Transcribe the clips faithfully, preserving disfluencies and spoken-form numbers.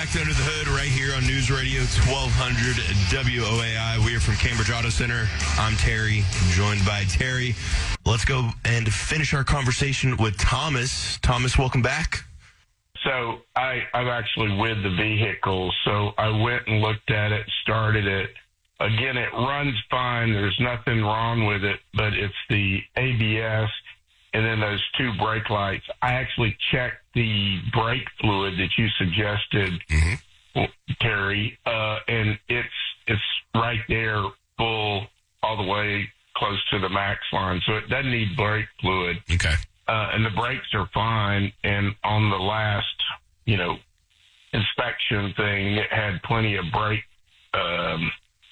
back to Under the Hood right here on News Radio twelve hundred W O A I. We are from Cambridge Auto Center. I'm Terry, joined by Terry. Let's go and finish our conversation with Thomas. Thomas, welcome back. So I, I'm actually with the vehicle, so I went and looked at it, started it. Again, it runs fine. There's nothing wrong with it, but it's the A B S and then those two brake lights. I actually checked the brake fluid that you suggested, mm-hmm. Terry, uh, and it's it's right there full all the way close to the max line, so it doesn't need brake fluid. Okay. Uh, and the brakes are fine, and on the last, you know, inspection thing, it had plenty of brake um,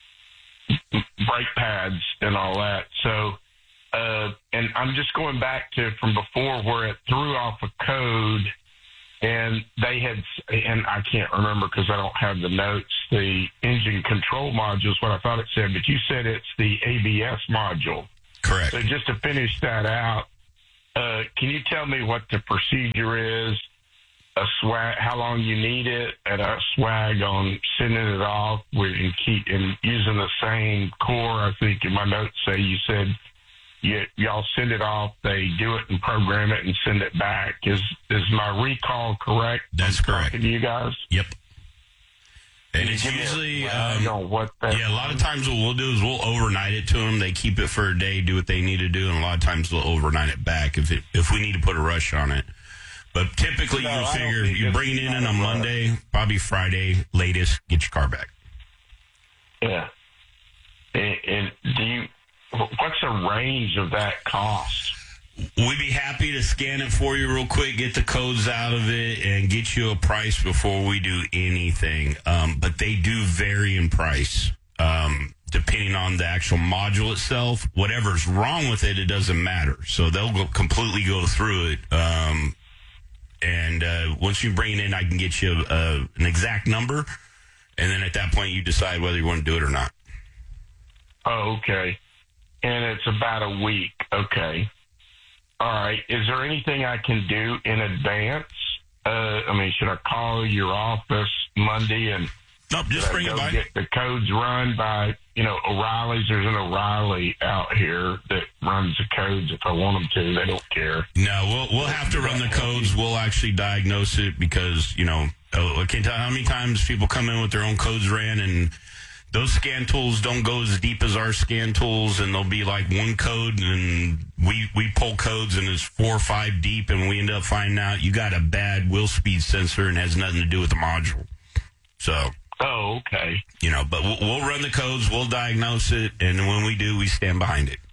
brake pads and all that. So, uh, and I'm just going back to from before where it threw off a code, and they had, and I can't remember because I don't have the notes, the engine control module is what I thought it said, but you said it's the A B S module. Correct. So just to finish that out, uh, can you tell me what the procedure is, a swag, how long you need it, and a swag on sending it off with and keep and using the same core? I think in my notes say you said you, y'all send it off, they do it and program it and send it back. Is is my recall correct? That's I'm correct. Talking to you guys. Yep. And Can it's you give me usually, a flag um, on what that yeah, a lot of times what we'll do is we'll overnight it to them. They keep it for a day, do what they need to do, and a lot of times they'll overnight it back if it, if we need to put a rush on it. But typically, No, you I don't figure think you it's bring it in not on a a rush. Monday, probably Friday, latest, get your car back. Yeah. And, and do you? What's the range of that cost? We'd be happy to scan it for you real quick, get the codes out of it, and get you a price before we do anything. Um, but they do vary in price, um, depending on the actual module itself. Whatever's wrong with it, it doesn't matter. So they'll go completely go through it. Um, and uh, once you bring it in, I can get you a, an exact number. And then at that point, you decide whether you want to do it or not. Oh, okay. And it's about a week. Okay. All right. Is there anything I can do in advance? Uh, I mean, should I call your office Monday and Nope, just should I bring it go by. get the codes run by, you know, O'Reilly's? There's an O'Reilly out here that runs the codes if I want them to. They don't care. No, we'll we'll have to run the codes. We'll actually diagnose it because, you know, I can't tell how many times people come in with their own codes ran, and those scan tools don't go as deep as our scan tools, and they'll be like one code, and we, we pull codes, and it's four or five deep, and we end up finding out you got a bad wheel speed sensor and has nothing to do with the module. So, Oh, okay. you know, but we'll, we'll run the codes, we'll diagnose it, and when we do, we stand behind it.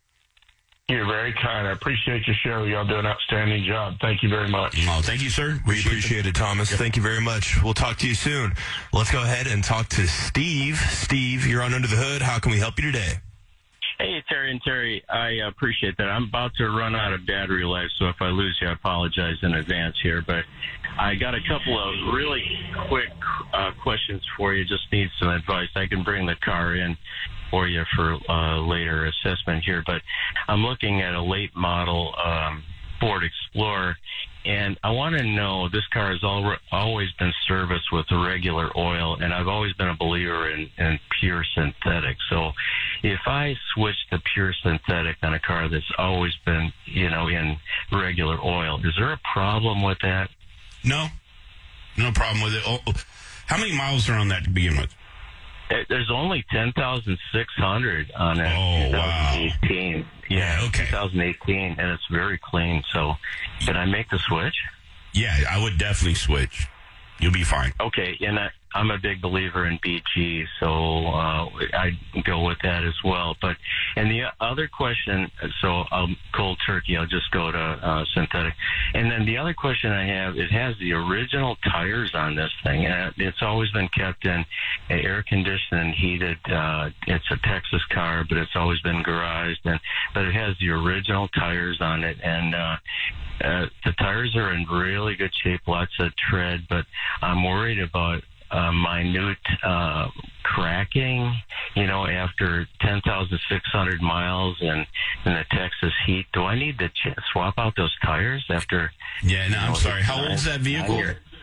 You're very kind. I appreciate your show. Y'all do an outstanding job. Thank you very much. Oh, thank you, sir. We appreciate it, Thomas. Thank you very much. We'll talk to you soon. Let's go ahead and talk to Steve. Steve, you're on Under the Hood. How can we help you today? Hey, Terry and Terry, I appreciate that. I'm about to run out of battery life, so if I lose you, I apologize in advance here. But I got a couple of really quick uh, questions for you. Just need some advice. I can bring the car in for you for uh, later assessment here. But I'm looking at a late model um, Ford Explorer, and I want to know, this car has al- always been serviced with regular oil, and I've always been a believer in, in pure synthetic. So if I switch to pure synthetic on a car that's always been, you know, in regular oil, is there a problem with that? No, no problem with it. Oh, how many miles are on that to begin with? It, there's only ten thousand six hundred on it. Oh, wow. twenty eighteen. Yeah, Yeah, okay. twenty eighteen, and it's very clean. So can I make the switch? Yeah, I would definitely switch. You'll be fine. Okay, and I, I'm a big believer in B G, so uh, I go with that as well. But and the other question, so I'll cold turkey, I'll just go to uh, synthetic. And then the other question I have, it has the original tires on this thing, and it's always been kept in air conditioned and heated. Uh, it's a Texas car, but it's always been garaged, and but it has the original tires on it, and uh, uh, the tires are in really good shape, lots of tread, but I'm worried about uh, minute uh, cracking, you know, after ten thousand six hundred miles and in the Texas heat. Do I need to ch- swap out those tires after? Yeah, no, you I'm know, sorry. How nine- old is that vehicle? nine year-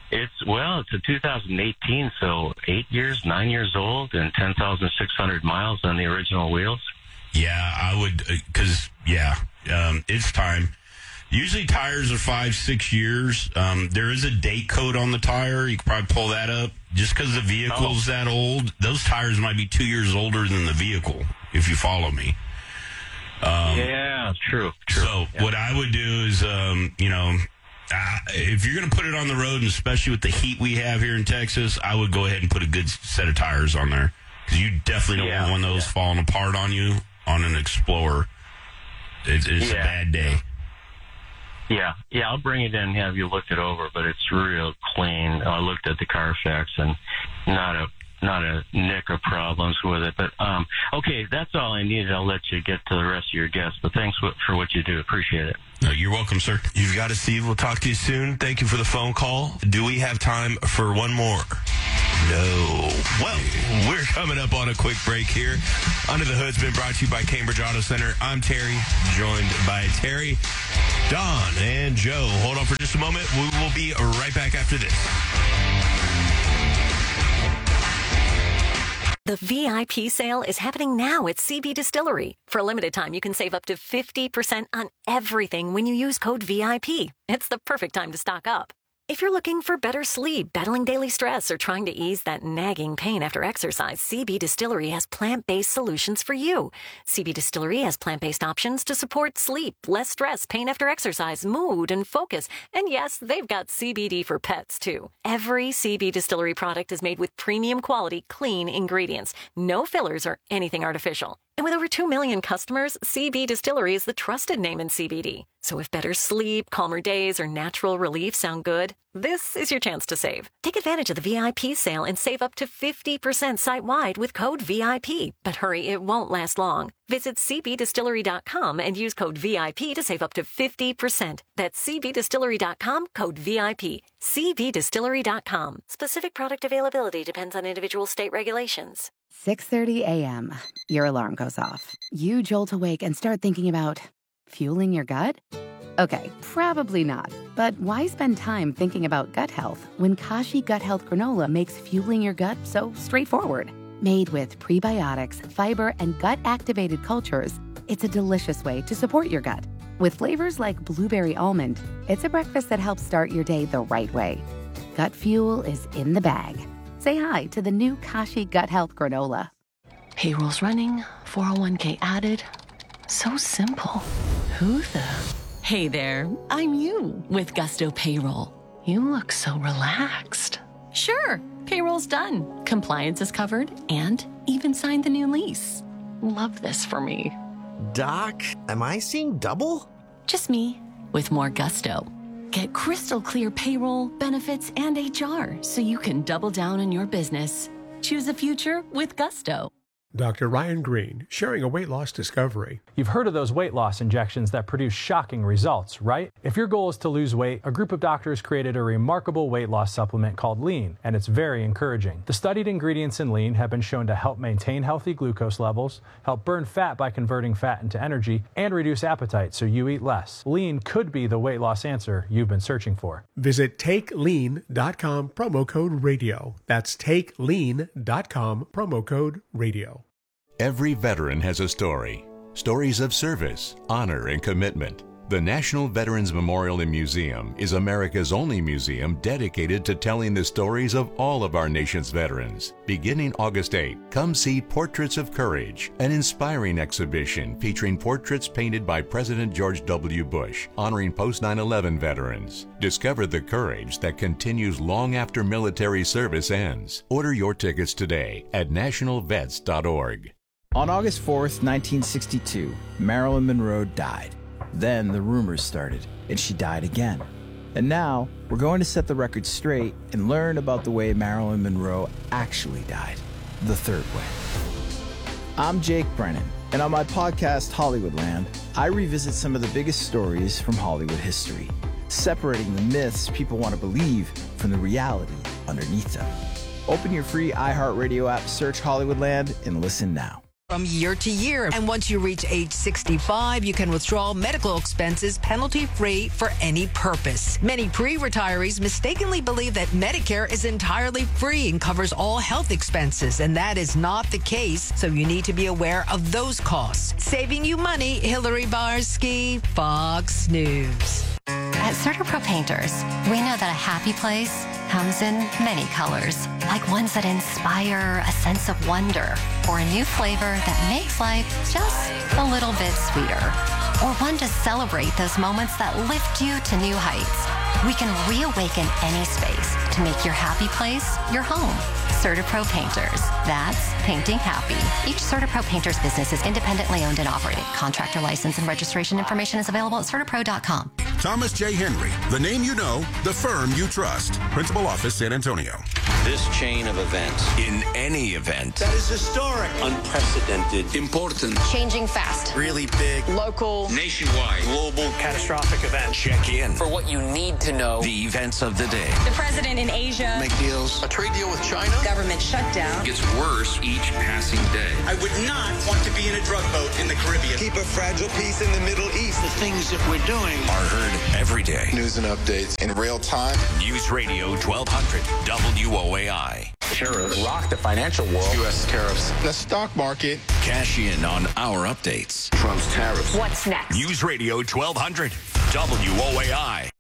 It's, well, it's a two thousand eighteen, so eight years, nine years old, and ten thousand six hundred miles on the original wheels. Yeah, I would, because, yeah, um, it's time. Usually tires are five, six years. Um, there is a date code on the tire. You can probably pull that up. Just because the vehicle's oh. that old, those tires might be two years older than the vehicle, if you follow me. Um, yeah, true, true. So yeah. what I would do is, um, you know, uh, if you're going to put it on the road, and especially with the heat we have here in Texas, I would go ahead and put a good set of tires on there. Because you definitely don't yeah, want one of those yeah. falling apart on you on an Explorer. It's, it's yeah. a bad day. Yeah, yeah, I'll bring it in and have you look it over, but it's real clean. I looked at the Carfax and not a not a nick of problems with it. But, um, okay, that's all I needed. I'll let you get to the rest of your guests, but thanks for what you do. Appreciate it. No, you're welcome, sir. You've got it, Steve. We'll talk to you soon. Thank you for the phone call. Do we have time for one more? No. Well, we're coming up on a quick break here. Under the Hood's been brought to you by Cambridge Auto Center. I'm Terry, joined by Terry, Don, and Joe. Hold on for just a moment. We will be right back after this. The V I P sale is happening now at C B Distillery. For a limited time, you can save up to fifty percent on everything when you use code V I P. It's the perfect time to stock up. If you're looking for better sleep, battling daily stress, or trying to ease that nagging pain after exercise, C B Distillery has plant-based solutions for you. C B Distillery has plant-based options to support sleep, less stress, pain after exercise, mood, and focus. And yes, they've got C B D for pets, too. Every C B Distillery product is made with premium quality, clean ingredients. No fillers or anything artificial. And with over two million customers, C B Distillery is the trusted name in C B D. So if better sleep, calmer days, or natural relief sound good, this is your chance to save. Take advantage of the V I P sale and save up to fifty percent site-wide with code V I P. But hurry, it won't last long. Visit c b distillery dot com and use code V I P to save up to fifty percent. That's c b distillery dot com, code V I P. c b distillery dot com. Specific product availability depends on individual state regulations. six thirty a.m. Your alarm goes off. You jolt awake and start thinking about fueling your gut? Okay, probably not. But why spend time thinking about gut health when Kashi Gut Health Granola makes fueling your gut so straightforward? Made with prebiotics, fiber, and gut-activated cultures, it's a delicious way to support your gut. With flavors like blueberry almond, it's a breakfast that helps start your day the right way. Gut fuel is in the bag. Say hi to the new Kashi Gut Health Granola. Payroll's running, four oh one k added. So simple. Who the... Hey there, I'm you with Gusto Payroll. You look so relaxed. Sure, payroll's done. Compliance is covered and even signed the new lease. Love this for me. Doc, am I seeing double? Just me with more Gusto. Get crystal clear payroll, benefits, and H R so you can double down on your business. Choose a future with Gusto. Doctor Ryan Green, sharing a weight loss discovery. You've heard of those weight loss injections that produce shocking results, right? If your goal is to lose weight, a group of doctors created a remarkable weight loss supplement called Lean, and it's very encouraging. The studied ingredients in Lean have been shown to help maintain healthy glucose levels, help burn fat by converting fat into energy, and reduce appetite so you eat less. Lean could be the weight loss answer you've been searching for. Visit take lean dot com, promo code radio. That's take lean dot com, promo code radio. Every veteran has a story. Stories of service, honor, and commitment. The National Veterans Memorial and Museum is America's only museum dedicated to telling the stories of all of our nation's veterans. Beginning August eighth, come see Portraits of Courage, an inspiring exhibition featuring portraits painted by President George W. Bush, honoring post nine eleven veterans. Discover the courage that continues long after military service ends. Order your tickets today at national vets dot org. On August fourth, nineteen sixty-two, Marilyn Monroe died. Then the rumors started, and she died again. And now, we're going to set the record straight and learn about the way Marilyn Monroe actually died, the third way. I'm Jake Brennan, and on my podcast, Hollywoodland, I revisit some of the biggest stories from Hollywood history, separating the myths people want to believe from the reality underneath them. Open your free iHeartRadio app, search Hollywoodland, and listen now. from year to year. And once you reach age sixty-five, you can withdraw medical expenses penalty-free for any purpose. Many pre-retirees mistakenly believe that Medicare is entirely free and covers all health expenses, and that is not the case, so you need to be aware of those costs. Saving you money, Hillary Barsky, Fox News. At CertaPro Painters, we know that a happy place comes in many colors, like ones that inspire a sense of wonder, or a new flavor that makes life just a little bit sweeter, or one to celebrate those moments that lift you to new heights. We can reawaken any space to make your happy place your home. CertaPro Painters. That's painting happy. Each CertaPro Painters business is independently owned and operated. Contractor license and registration information is available at Certapro dot com. Thomas J. Henry, the name you know, the firm you trust. Principal Office, San Antonio. This chain of events, in any event, that is historic, unprecedented, important, changing fast, really big, local, nationwide, global, catastrophic event. Check in for what you need to know. The events of the day. The president in Asia. Make deals. A trade deal with China. Government shutdown. Gets worse each passing day. I would not want to be in a drug boat in the Caribbean. Keep a fragile peace in the Middle East. The things that we're doing are heard every day. News and updates in real time. News Radio twelve hundred W O A I. Tariffs rock the financial world. U S tariffs. The stock market. Cash in on our updates. Trump's tariffs. What's next? News Radio twelve hundred W O A I.